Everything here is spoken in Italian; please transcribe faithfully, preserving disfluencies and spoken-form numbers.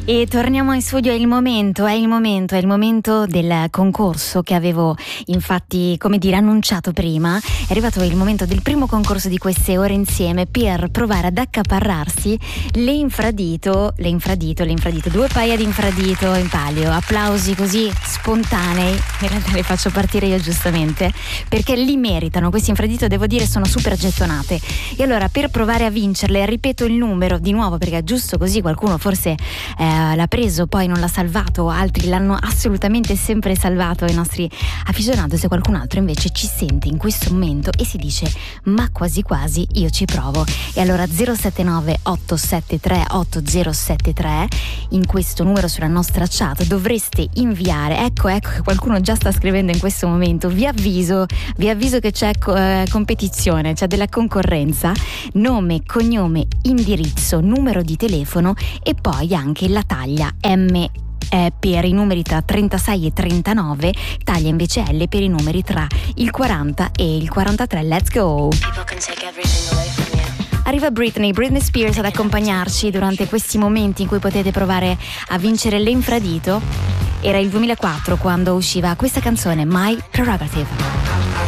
E torniamo in studio, è il momento, è il momento, è il momento del concorso che avevo infatti, come dire, annunciato prima. È arrivato il momento del primo concorso di queste ore insieme per provare ad accaparrarsi le infradito, le infradito, le infradito, due paia di infradito in palio. Applausi così spontanei, in realtà li faccio partire io giustamente, perché li meritano, questi infradito devo dire sono super gettonate. E allora per provare a vincerle, ripeto il numero di nuovo perché è giusto così, qualcuno forse eh, l'ha preso, poi non l'ha salvato, altri l'hanno assolutamente sempre salvato, i nostri aficionati. Se qualcun altro invece ci sente in questo momento e si dice ma quasi quasi io ci provo, e allora zero sette nove otto sette tre otto zero sette tre, in questo numero sulla nostra chat dovreste inviare, ecco ecco che qualcuno già sta scrivendo in questo momento, vi avviso vi avviso che c'è eh, competizione, c'è della concorrenza, nome, cognome, indirizzo, numero di telefono e poi anche la taglia M eh, per i numeri tra trentasei e trentanove, taglia invece L per i numeri tra il quaranta e il quarantatré. Let's go! Arriva Britney, Britney Spears ad accompagnarci durante questi momenti in cui potete provare a vincere l'infradito. Era il duemilaquattro quando usciva questa canzone, My Prerogative.